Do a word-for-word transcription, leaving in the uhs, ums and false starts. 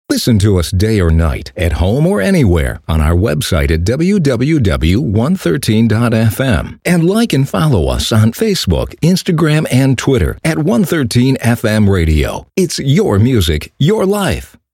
Listen to us day or night, at home or anywhere, on our website at w w w dot one thirteen dot f m. And like and follow us on Facebook, Instagram, and Twitter at one thirteen F M Radio. It's your music, your life.